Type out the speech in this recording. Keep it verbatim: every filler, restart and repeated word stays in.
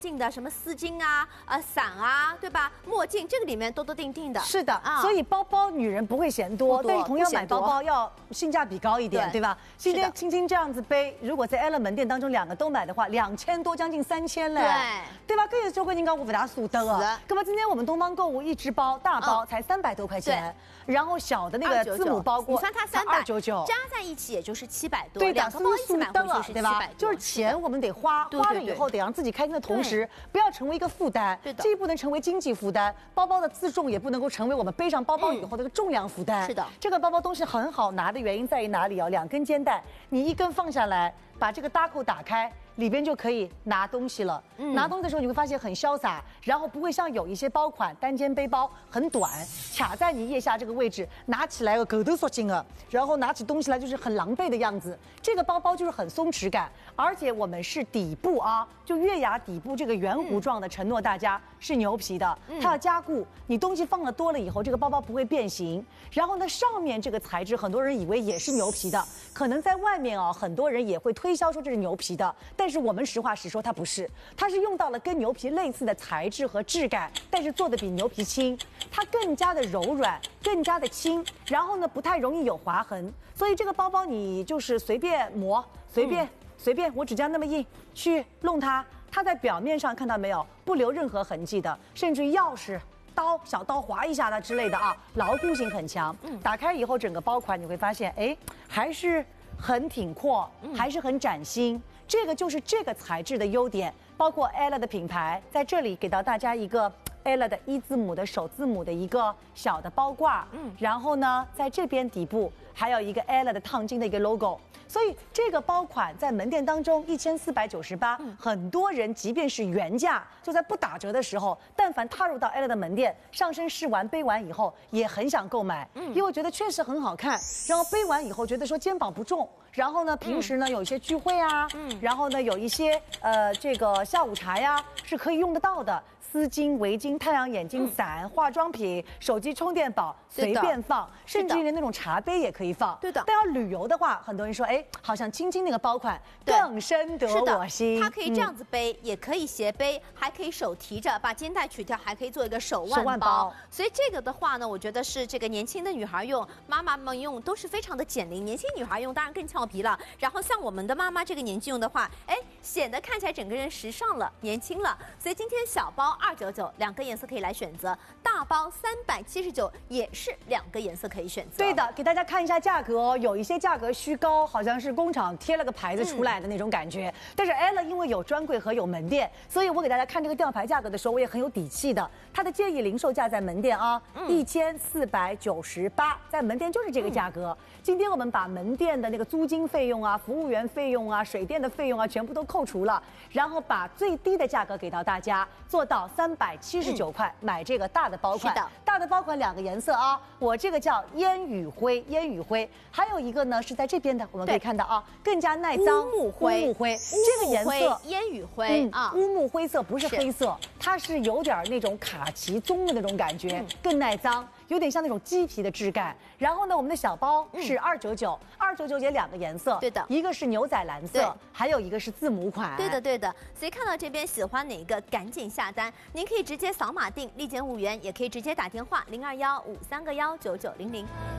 镜的什么丝巾啊、呃伞啊，对吧？墨镜这个里面多多定定的。 是的， 啊、 所以包包女人不会嫌多， 多但是同样买包包要性价比高一点， 对, 对吧？今天青青这样子背，如果在 Ella 门店当中两个都买的话，两千多，将近三千嘞，对, 对吧？跟周贵金刚我给大家速登啊。那么今天我们东方购物一只包大包才三百多块钱，然后小的那个字母包裹， 你算它三百二九九， 加在一起也就是七百多， 对的， 两个包一起买回去是七百多， 就是钱我们得花，花了以后得让自己开心的同时，不要成为一个负担，既不能成为经济负担，包包的自重也不能够成为我们背上包包以后的一个重量负担。 是的， 这个包包东西很好拿的原因在于哪里啊？两根肩带，你一根放下来，把这个搭扣打开。里边就可以拿东西了，嗯、拿东西的时候你会发现很潇洒，然后不会像有一些包款单肩背包很短，卡在你腋下这个位置，拿起来狗都缩紧了，然后拿起东西来就是很狼狈的样子。这个包包就是很松弛感，而且我们是底部啊，就月牙底部这个圆弧状的，承诺大家是牛皮的，它要加固，你东西放的多了以后，这个包包不会变形。然后呢，上面这个材质，很多人以为也是牛皮的，可能在外面啊，很多人也会推销说这是牛皮的，但是我们实话实说，它不是，它是用到了跟牛皮类似的材质和质感，但是做的比牛皮轻，它更加的柔软，更加的轻，然后呢不太容易有划痕，所以这个包包你就是随便磨，随便、嗯、随便，我指甲那么硬去弄它，它在表面上看到没有，不留任何痕迹的，甚至于钥匙。刀小刀划一下的之类的啊，牢固性很强。嗯，打开以后整个包款你会发现，哎，还是很挺阔，还是很崭新。这个就是这个材质的优点，包括 Ella 的品牌在这里给到大家一个 Ella 的一字母的首字母的一个小的包挂。嗯，然后呢，在这边底部还有一个 Ella 的烫金的一个 logo。所以这个包款在门店当中一千四百九十八，很多人即便是原价，就在不打折的时候，但凡踏入到 Ella 的门店，上身试完背完以后，也很想购买，因为我觉得确实很好看。然后背完以后觉得说肩膀不重，然后呢平时呢有一些聚会啊，然后呢有一些呃这个下午茶呀是可以用得到的。丝巾、围巾、太阳眼镜伞、化妆品、手机充电宝随便放，甚至连那种茶杯也可以放。 对的。 但要旅游的话，很多人说，哎，好像青青那个包款更深得我心。 它可以这样子背，嗯、也可以斜背，还可以手提着，把肩带取掉，还可以做一个手腕包。手腕包。所以这个的话呢，我觉得是这个年轻的女孩用，妈妈们用都是非常的减龄。年轻女孩用当然更俏皮了。然后像我们的妈妈这个年纪用的话，哎，显得看起来整个人时尚了，年轻了。所以今天小包。二九九，两个颜色可以来选择，大包三百七十九也是两个颜色可以选择。 对的，给大家看一下价格哦，有一些价格虚高，好像是工厂贴了个牌子出来的那种感觉。嗯、但是 Ella 因为有专柜和有门店，所以我给大家看这个吊牌价格的时候，我也很有底气的。它的建议零售价在门店啊，一千四百九十八，在门店就是这个价格。嗯、今天我们把门店的那个租金费用啊、服务员费用啊、水电的费用啊，全部都扣除了，然后把最低的价格给到大家，做到三百七十九块，嗯、买这个大的包款。是的，大的包款两个颜色啊，我这个叫烟雨灰，烟雨灰，还有一个呢是在这边的，我们可以看到啊，更加耐脏。 乌木灰， 乌木灰，这个颜色烟雨灰、嗯、啊， 乌木灰色不是黑色，它是有点那种卡其棕的那种感觉，嗯、更耐脏。有点像那种鸡皮的质感，然后呢，我们的小包是二九九，二九九也两个颜色， 对的， 一个是牛仔蓝色，还有一个是字母款， 对的对的。所以看到这边喜欢哪个，赶紧下单，您可以直接扫码订，立减五元，也可以直接打电话零二幺五三个幺九九零零。